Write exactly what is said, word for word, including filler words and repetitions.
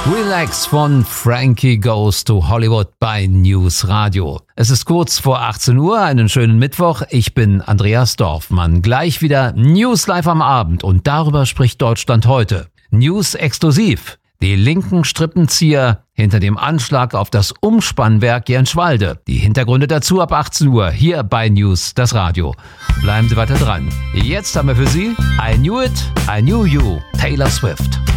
Relax von Frankie Goes to Hollywood bei News Radio. Es ist kurz vor achtzehn Uhr, einen schönen Mittwoch. Ich bin Andreas Dorfmann. Gleich wieder News live am Abend und darüber spricht Deutschland heute. News exklusiv. Die linken Strippenzieher hinter dem Anschlag auf das Umspannwerk Jänschwalde. Die Hintergründe dazu ab achtzehn Uhr hier bei News, das Radio. Bleiben Sie weiter dran. Jetzt haben wir für Sie I Knew It, I Knew You, Taylor Swift.